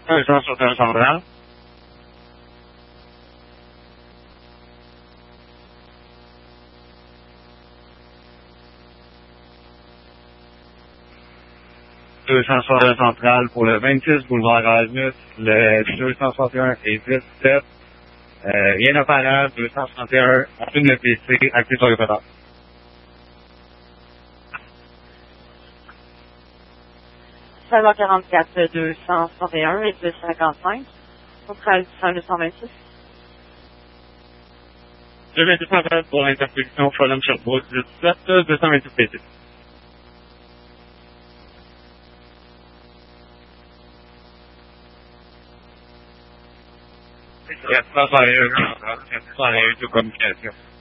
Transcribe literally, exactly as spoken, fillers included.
deux cents sur un central. deux cents sur un central pour le vingt-six boulevard Erasmus, le deux cent soixante et un et dix-sept. Euh, rien apparent, deux cent soixante et un, une de P C, actif sur le répéteur. seize quarante-quatre, deux cent soixante et un et deux cent cinquante-cinq. Centrale deux cent vingt-six. deux vingt-six central pour l'intersection Fulham-Sherbrooke, dix-sept, deux cent vingt-six P C. quatre cent soixante et un, quatre cent soixante et un de communication.